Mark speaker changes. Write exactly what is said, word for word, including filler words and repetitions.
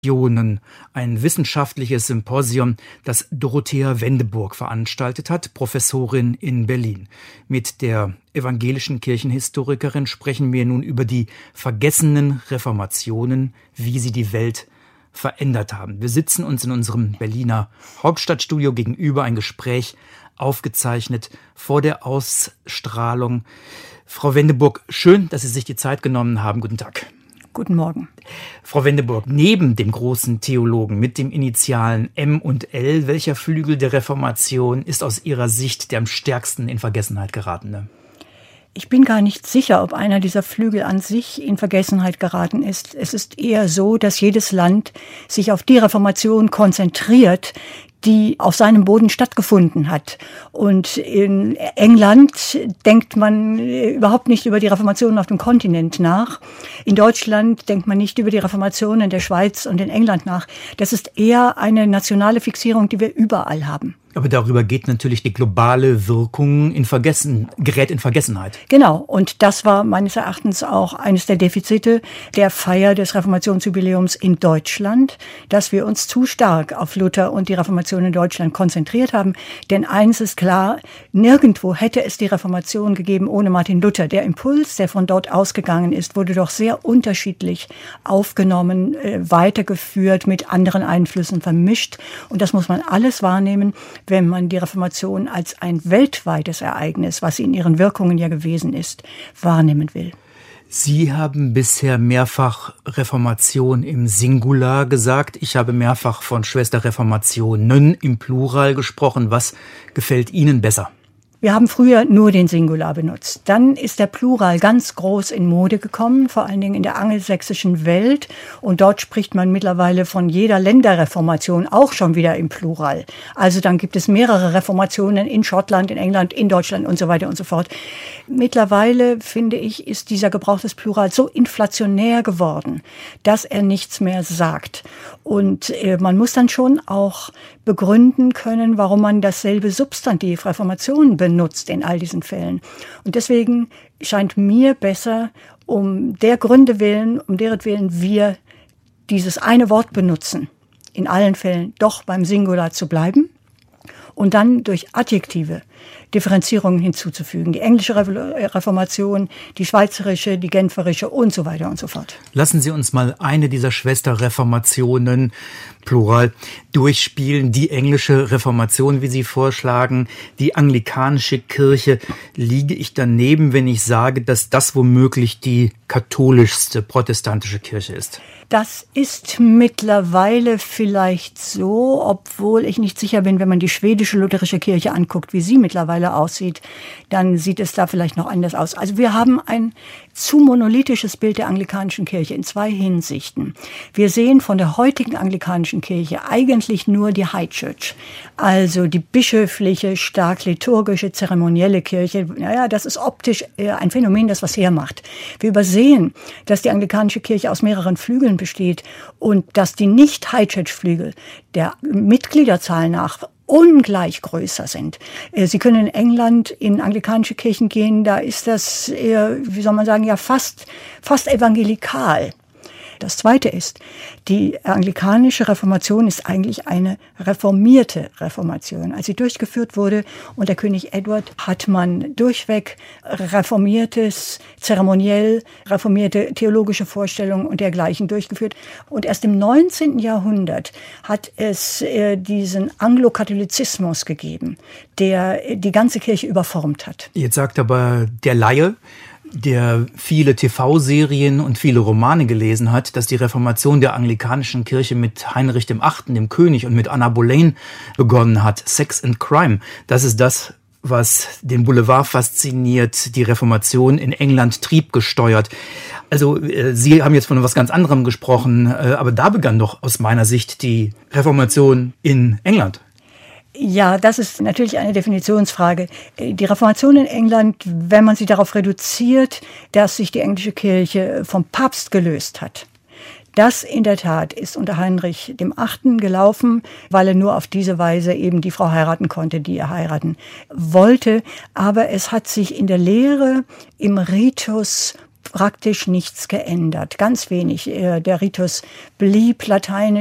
Speaker 1: Ein wissenschaftliches Symposium, das Dorothea Wendeburg veranstaltet hat, Professorin in Berlin. Mit der evangelischen Kirchenhistorikerin sprechen wir nun über die vergessenen Reformationen, wie sie die Welt verändert haben. Wir sitzen uns in unserem Berliner Hauptstadtstudio gegenüber, ein Gespräch aufgezeichnet vor der Ausstrahlung. Frau Wendeburg, schön, dass Sie sich die Zeit genommen haben. Guten Tag.
Speaker 2: Guten Morgen.
Speaker 1: Frau Wendeburg, neben dem großen Theologen mit dem Initialen M und L, welcher Flügel der Reformation ist aus Ihrer Sicht der am stärksten in Vergessenheit geratene?
Speaker 2: Ich bin gar nicht sicher, ob einer dieser Flügel an sich in Vergessenheit geraten ist. Es ist eher so, dass jedes Land sich auf die Reformation konzentriert, die auf seinem Boden stattgefunden hat. Und in England denkt man überhaupt nicht über die Reformation auf dem Kontinent nach. In Deutschland denkt man nicht über die Reformation in der Schweiz und in England nach. Das ist eher eine nationale Fixierung, die wir überall haben.
Speaker 1: Aber darüber geht natürlich die globale Wirkung in Vergessen, gerät in Vergessenheit.
Speaker 2: Genau. Und das war meines Erachtens auch eines der Defizite der Feier des Reformationsjubiläums in Deutschland, dass wir uns zu stark auf Luther und die Reformation in Deutschland konzentriert haben. Denn eins ist klar, nirgendwo hätte es die Reformation gegeben ohne Martin Luther. Der Impuls, der von dort ausgegangen ist, wurde doch sehr unterschiedlich aufgenommen, weitergeführt, mit anderen Einflüssen vermischt. Und das muss man alles wahrnehmen, wenn man die Reformation als ein weltweites Ereignis, was sie in ihren Wirkungen ja gewesen ist, wahrnehmen will.
Speaker 1: Sie haben bisher mehrfach Reformation im Singular gesagt. Ich habe mehrfach von Schwesterreformationen im Plural gesprochen. Was gefällt Ihnen besser?
Speaker 2: Wir haben früher nur den Singular benutzt. Dann ist der Plural ganz groß in Mode gekommen, vor allen Dingen in der angelsächsischen Welt. Und dort spricht man mittlerweile von jeder Länderreformation auch schon wieder im Plural. Also dann gibt es mehrere Reformationen in Schottland, in England, in Deutschland und so weiter und so fort. Mittlerweile, finde ich, ist dieser Gebrauch des Plurals so inflationär geworden, dass er nichts mehr sagt. Und äh, man muss dann schon auch begründen können, warum man dasselbe Substantiv Reformation benutzt in all diesen Fällen. Und deswegen scheint mir besser, um der Gründe willen, um deren Willen wir dieses eine Wort benutzen, in allen Fällen doch beim Singular zu bleiben und dann durch Adjektive Differenzierungen hinzuzufügen. Die englische Reformation, die schweizerische, die genferische und so weiter und so fort.
Speaker 1: Lassen Sie uns mal eine dieser Schwesterreformationen, Plural, durchspielen. Die englische Reformation, wie Sie vorschlagen, die anglikanische Kirche. Liege ich daneben, wenn ich sage, dass das womöglich die katholischste protestantische Kirche ist?
Speaker 2: Das ist mittlerweile vielleicht so, obwohl ich nicht sicher bin, wenn man die schwedische lutherische Kirche anguckt, wie sie mittlerweile aussieht, dann sieht es da vielleicht noch anders aus. Also wir haben ein zu monolithisches Bild der anglikanischen Kirche in zwei Hinsichten. Wir sehen von der heutigen anglikanischen Kirche eigentlich nur die High Church, also die bischöfliche, stark liturgische, zeremonielle Kirche. Naja, das ist optisch ein Phänomen, das was hermacht. Wir übersehen, dass die anglikanische Kirche aus mehreren Flügeln besteht und dass die Nicht-High-Church-Flügel der Mitgliederzahl nach ungleich größer sind. Sie können in England in anglikanische Kirchen gehen, da ist das, wie soll man sagen, ja fast, fast evangelikal. Das Zweite ist, die anglikanische Reformation ist eigentlich eine reformierte Reformation. Als sie durchgeführt wurde unter König Edward, hat man durchweg reformiertes, zeremoniell reformierte theologische Vorstellungen und dergleichen durchgeführt. Und erst im neunzehnten Jahrhundert hat es äh, diesen Anglokatholizismus gegeben, der die ganze Kirche überformt hat.
Speaker 1: Jetzt sagt aber der Laie, der viele T V-Serien und viele Romane gelesen hat, dass die Reformation der anglikanischen Kirche mit Heinrich dem Achten, dem König, und mit Anna Boleyn begonnen hat. Sex and Crime, das ist das, was den Boulevard fasziniert, die Reformation in England triebgesteuert. Also äh, Sie haben jetzt von etwas ganz anderem gesprochen, äh, aber da begann doch aus meiner Sicht die Reformation in England.
Speaker 2: Ja, das ist natürlich eine Definitionsfrage. Die Reformation in England, wenn man sie darauf reduziert, dass sich die englische Kirche vom Papst gelöst hat. Das in der Tat ist unter Heinrich dem Achten gelaufen, weil er nur auf diese Weise eben die Frau heiraten konnte, die er heiraten wollte. Aber es hat sich in der Lehre, im Ritus praktisch nichts geändert, ganz wenig. Der Ritus blieb lateinisch.